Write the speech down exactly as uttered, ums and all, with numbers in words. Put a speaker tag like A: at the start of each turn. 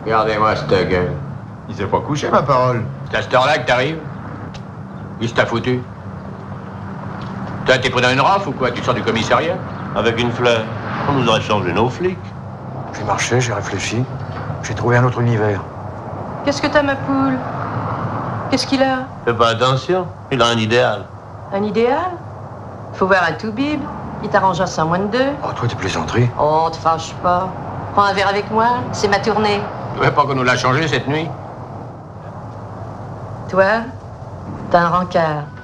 A: Regardez-moi cette gueule.
B: Il s'est pas couché, ma parole.
A: C'est à cette heure-là que t'arrives? Qu'est-ce que t'as foutu? Toi, t'es pris dans une rafle ou quoi? Tu sors du commissariat?
C: Avec une fleur. On nous aurait changé nos flics.
D: J'ai marché, j'ai réfléchi. J'ai trouvé un autre univers.
E: Qu'est-ce que t'as, ma poule? Qu'est-ce qu'il a?
C: Fais pas attention. Il a un idéal.
E: Un idéal? Faut voir un tout-bib. Il t'arrangera ça en moins de deux.
D: Oh, toi, t'es plaisanterie.
E: Oh, te fâche pas. Prends un verre avec moi, c'est ma tournée.
A: Tu veux pas qu'on nous l'a changé cette nuit?
E: Toi, t'as un rencard.